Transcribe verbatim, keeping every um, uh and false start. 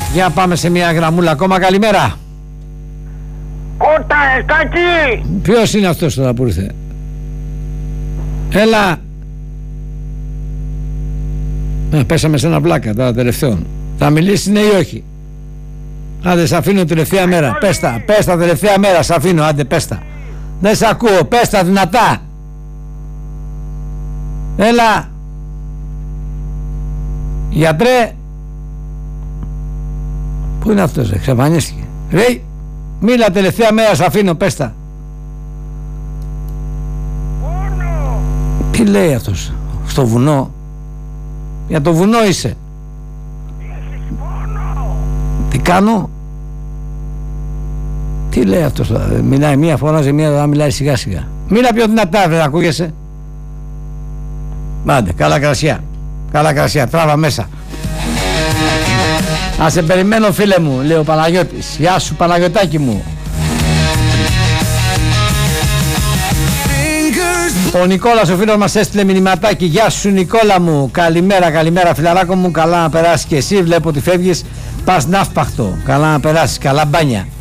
Για πάμε σε μια γραμμούλα ακόμα. Καλημέρα. Κότα, Εστάκη! Ποιος είναι αυτός τώρα που ήρθε? Έλα. Α, πέσαμε σε ένα πλάκα τώρα τελευταίο. Θα μιλήσει ναι ή όχι? Άντε, σ' αφήνω τελευταία μέρα. Πες τα, πες τα τελευταία μέρα, σ' αφήνω. Άντε, πες τα. Δεν σ' ακούω, πες τα δυνατά. Έλα. Γιατρέ. Πού είναι αυτός, εξαφανίστηκε. Ρε, μίλα τελευταία μέρα, σ' αφήνω, πες τα. Πόνο! Τι λέει αυτός? Στο βουνό? Για το βουνό είσαι? Έχεις πόνο! Τι κάνω? Τι λέει αυτός? Μιλάει μία, φωνάζει μία, θα μιλάει σιγά σιγά. Μίλα πιο δυνατά, δεν ακούγεσαι. Άντε, καλά κρασιά. Καλά κρασιά, τράβα μέσα. Α, σε περιμένω φίλε μου, λέει ο Παναγιώτης. Γεια σου Παναγιωτάκι μου. Ο Νικόλας ο φίλος μας έστειλε μηνυματάκι. Γεια σου Νικόλα μου. Καλημέρα, καλημέρα φιλαράκο μου. Καλά να περάσεις και εσύ. Βλέπω ότι φεύγεις. Πας ναύπαχτο. Καλά να περάσεις. Καλά μπάνια.